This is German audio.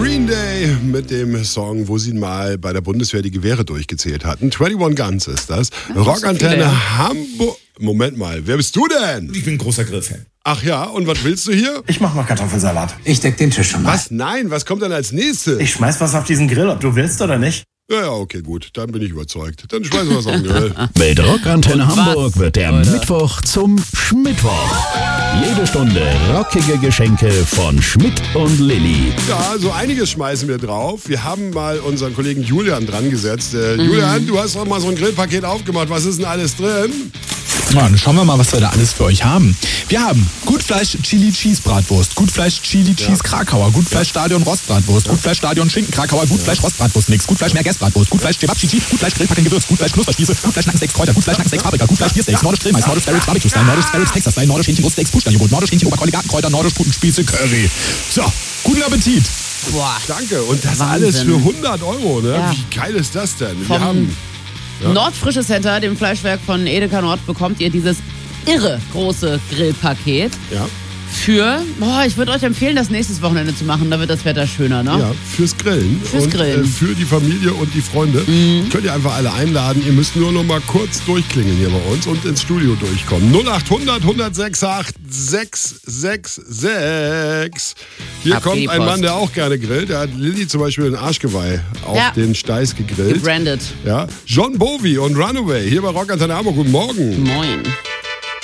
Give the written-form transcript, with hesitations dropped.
Green Day mit dem Song, wo sie mal bei der Bundeswehr die Gewehre durchgezählt hatten. 21 Guns ist das. Rockantenne Hamburg. Moment mal, wer bist du denn? Ich bin ein großer Grillfan. Ach ja, und was willst du hier? Ich mach mal Kartoffelsalat. Ich deck den Tisch schon mal. Was? Nein, was kommt dann als nächstes? Ich schmeiß was auf diesen Grill, ob du willst oder nicht. Ja, okay, gut, dann bin ich überzeugt. Dann schmeißen wir was auf den Grill. Mit Rockantenne Hamburg wird der Mittwoch zum Schmittwoch. Jede Stunde rockige Geschenke von Schmidt und Lilly. Ja, so einiges schmeißen wir drauf. Wir haben mal unseren Kollegen Julian dran gesetzt. Julian, du hast doch mal so ein Grillpaket aufgemacht. Was ist denn alles drin? Ja, dann schauen wir mal, was wir da alles für euch haben. Wir haben Gutfleisch Chili Cheese Bratwurst, Gutfleisch Chili Cheese Krakauer, Gutfleisch Stadion Rostbratwurst, Gutfleisch Stadion Schinken Krakauer, Gutfleisch Rostbratwurst Mix, Gutfleisch Merguez-Bratwurst, Gutfleisch Cevapcici, Gutfleisch Grillpacken Gewürz, Gutfleisch Knusperspieße, Gutfleisch Nackensteaks Kräuter, Gutfleisch Nackensteaks Paprika, Gutfleisch Biersteaks, Nordisch Grillmais, Nordisch Sparrows Barbecue Style, Nordisch Sparrows Texas Style, Nordisch Hähnchen Bruststeaks Puschsteinjoghurt, Nordisch Hähnchen Oberkeule Gartenkräuter, Nordisch Putenspieße Curry. So, guten Appetit. Boah. Danke. Und das Wahnsinn. alles für 100 €, ne? Ja. Wie geil ist das denn? Wir Vom haben Nordfrische Center, dem Fleischwerk von Edeka Nord, bekommt ihr dieses irre große Grillpaket. ja, Für, ich würde euch empfehlen, das nächstes Wochenende zu machen, da wird das Wetter schöner, ne? ja, fürs Grillen. Fürs und, Grillen. Für die Familie und die Freunde. Könnt ihr einfach alle einladen. Ihr müsst nur noch mal kurz durchklingeln hier bei uns und ins Studio durchkommen. 0800 106 666. Hier Ab kommt die ein Mann, Post. der auch gerne grillt. Der hat Lilly zum Beispiel den Arschgeweih auf Ja. den Steiß gegrillt. Gebrandet. Ja. John Bowie und Runaway hier bei Rockantenne Hamburg. Guten Morgen. Moin.